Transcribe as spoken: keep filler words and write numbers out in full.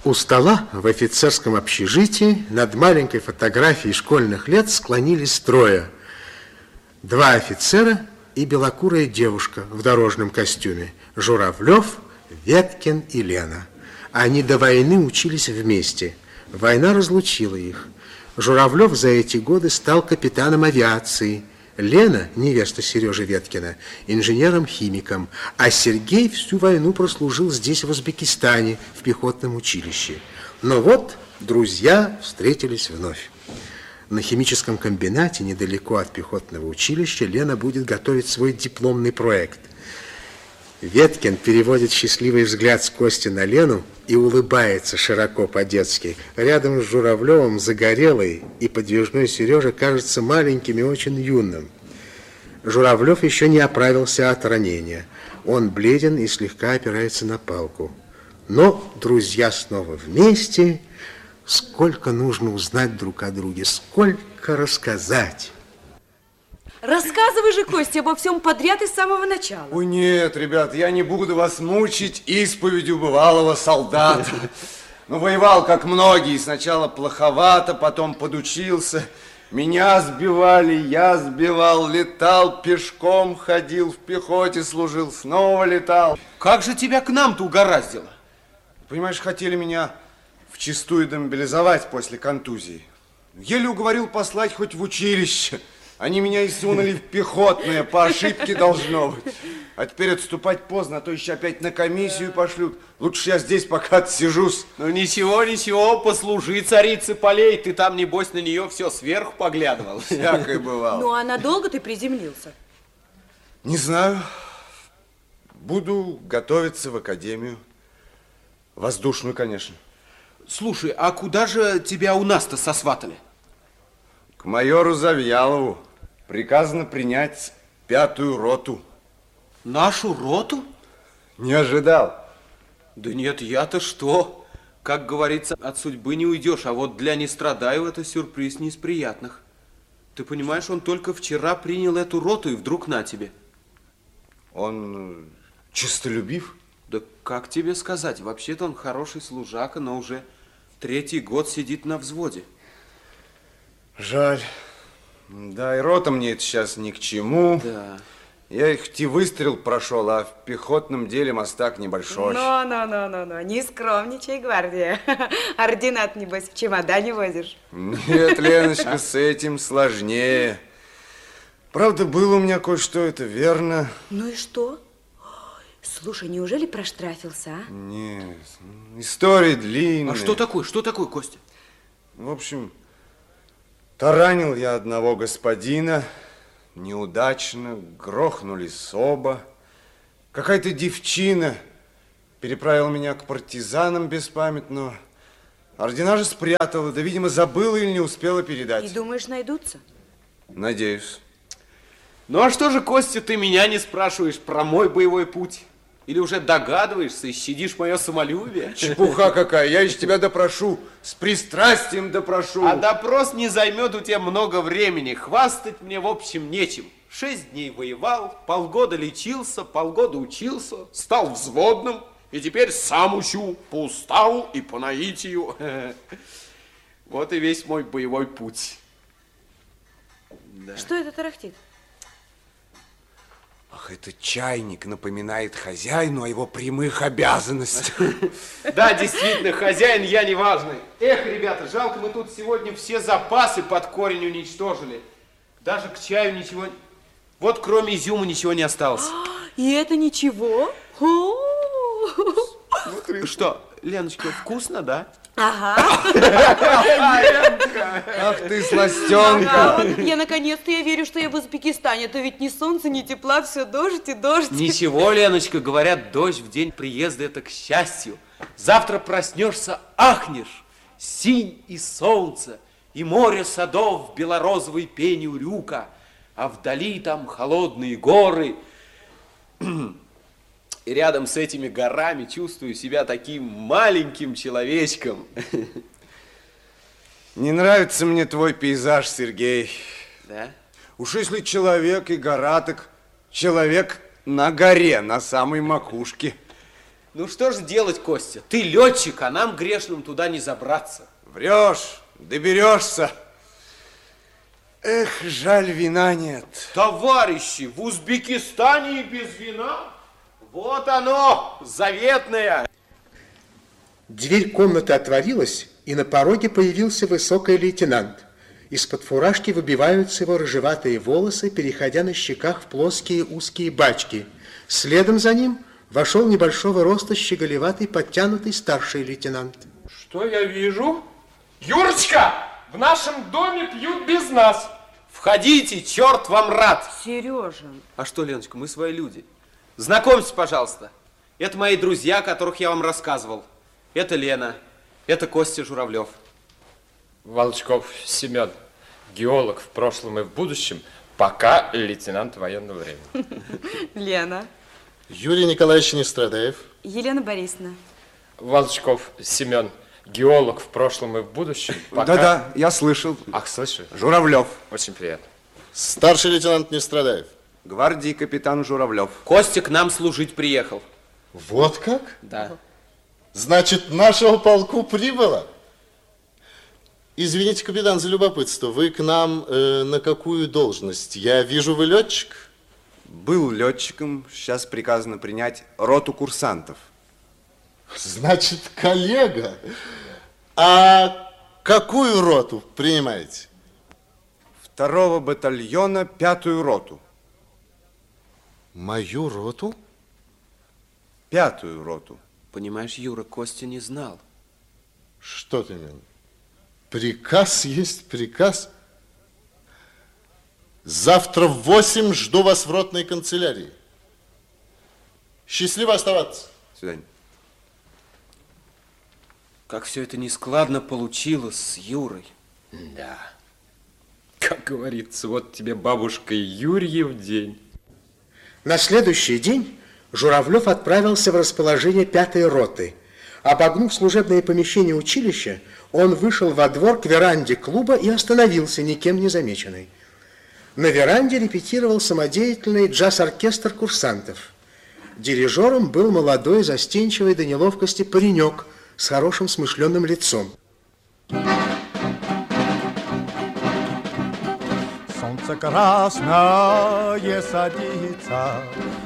У стола в офицерском общежитии над маленькой фотографией школьных лет склонились трое. Два офицера и белокурая девушка в дорожном костюме. Журавлев, Веткин и Лена. Они до войны учились вместе. Война разлучила их. Журавлев за эти годы стал капитаном авиации. Лена, невеста Сережи Веткина, инженером-химиком, а Сергей всю войну прослужил здесь, в Узбекистане, в пехотном училище. Но вот друзья встретились вновь. На химическом комбинате, недалеко от пехотного училища, Лена будет готовить свой дипломный проект. Веткин переводит счастливый взгляд с Кости на Лену и улыбается широко по-детски. Рядом с Журавлевым загорелый и подвижной Сережа кажется маленьким и очень юным. Журавлев еще не оправился от ранения. Он бледен и слегка опирается на палку. Но друзья снова вместе. Сколько нужно узнать друг о друге, сколько рассказать. Рассказывай же, Костя, обо всем подряд и с самого начала. Ой, нет, ребят, я не буду вас мучить исповедью бывалого солдата. Ну, воевал, как многие. Сначала плоховато, потом подучился. Меня сбивали, я сбивал, летал пешком, ходил в пехоте, служил, снова летал. Как же тебя к нам-то угораздило? Понимаешь, хотели меня вчистую демобилизовать после контузии. Еле уговорил послать хоть в училище. Они меня и сунули в пехотное, по ошибке должно быть. А теперь отступать поздно, а то еще опять на комиссию пошлют. Лучше я здесь пока отсижусь. Ну ничего, ничего, послужи царице полей. Ты там, небось, на нее все сверху поглядывал. Всякое бывало. Ну, а надолго ты приземлился? Не знаю. Буду готовиться в академию. Воздушную, конечно. Слушай, а куда же тебя у нас-то сосватали? К майору Завьялову. Приказано принять пятую роту. Нашу роту? Не ожидал. Да нет, я-то что? Как говорится, от судьбы не уйдешь, а вот для Нестрадаева это сюрприз не из приятных. Ты понимаешь, он только вчера принял эту роту, и вдруг на тебе. Он честолюбив? Да как тебе сказать? Вообще-то он хороший служака, но уже третий год сидит на взводе. Жаль. Да, и рота мне это сейчас ни к чему. Да. Я их хоть и выстрел прошел, а в пехотном деле мостак небольшой. Ну, ну, ну, ну, ну, не скромничай, гвардия. Ординат, небось, в чемодане возишь. Нет, Леночка, с этим сложнее. Правда, было у меня кое-что, это верно. Ну и что? Слушай, неужели проштрафился, а? Нет, история длинная. А что такое, что такое, Костя? В общем, таранил я одного господина, неудачно, грохнулись оба. Какая-то девчина переправила меня к партизанам беспамятно. Ордена же спрятала, да, видимо, забыла или не успела передать. И думаешь, найдутся? Надеюсь. Ну а что же, Костя, ты меня не спрашиваешь про мой боевой путь? Или уже догадываешься и щадишь мое самолюбие? Чепуха какая, я из тебя допрошу, с пристрастием допрошу. А допрос не займет у тебя много времени, хвастать мне в общем нечем. Шесть дней воевал, полгода лечился, полгода учился, стал взводным, и теперь сам учу по уставу и по наитию. Вот и весь мой боевой путь. Да. Что это тарахтит? Ах, это чайник напоминает хозяину о его прямых обязанностях. Да, действительно, хозяин я неважный. Эх, ребята, жалко, мы тут сегодня все запасы под корень уничтожили. Даже к чаю ничего... Вот кроме изюма ничего не осталось. И это ничего? Смотри. Что, Леночка, вкусно, да? Ага. Ах ты, сластенка. Ага, я наконец-то я верю, что я в Узбекистане. Это ведь ни солнца, ни тепла, все дождь и дождь. Ничего, Леночка, говорят, дождь в день приезда это к счастью. Завтра проснешься, ахнешь. Синь и солнце, и море садов белорозовой пени урюка, а вдали там холодные горы. И рядом с этими горами чувствую себя таким маленьким человечком. Не нравится мне твой пейзаж, Сергей. Да? Уж если человек и гора, так человек на горе, на самой макушке. Ну что же делать, Костя? Ты летчик, а нам грешным туда не забраться. Врешь, доберешься. Эх, жаль, вина нет. Товарищи, в Узбекистане и без вина? Вот оно, заветное. Дверь комнаты отворилась, и на пороге появился высокий лейтенант. Из-под фуражки выбиваются его рыжеватые волосы, переходя на щеках в плоские узкие бачки. Следом за ним вошел небольшого роста щеголеватый, подтянутый старший лейтенант. Что я вижу? Юрочка, в нашем доме пьют без нас. Входите, черт вам рад. Сережа. А что, Леночка, мы свои люди. Знакомьтесь, пожалуйста. Это мои друзья, о которых я вам рассказывал. Это Лена, это Костя Журавлев. Волчков Семен, геолог в прошлом и в будущем, пока лейтенант военного времени. Лена. Юрий Николаевич Нестрадаев. Елена Борисовна. Волчков Семен, геолог в прошлом и в будущем, пока... Да-да, я слышал. Ах, слышишь? Журавлев. Очень приятно. Старший лейтенант Нестрадаев. Гвардии капитан Журавлев. Костя к нам служить приехал. Вот как? Да. Значит, нашего полку прибыло? Извините, капитан, за любопытство. Вы к нам э, на какую должность? Я вижу, вы летчик. Был летчиком, сейчас приказано принять роту курсантов. Значит, коллега. А какую роту принимаете? Второго батальона, пятую роту. Мою роту? Пятую роту. Понимаешь, Юра, Костя не знал. Что ты, Лен? Приказ есть приказ. Завтра в восемь жду вас в ротной канцелярии. Счастливо оставаться. До свидания. Как все это нескладно получилось с Юрой. Да. Как говорится, вот тебе бабушка Юрьев день. На следующий день Журавлев отправился в расположение пятой роты. Обогнув служебное помещение училища, он вышел во двор к веранде клуба и остановился, никем не замеченный. На веранде репетировал самодеятельный джаз-оркестр курсантов. Дирижером был молодой, застенчивый до неловкости паренек с хорошим смышленым лицом. Солнце красное садится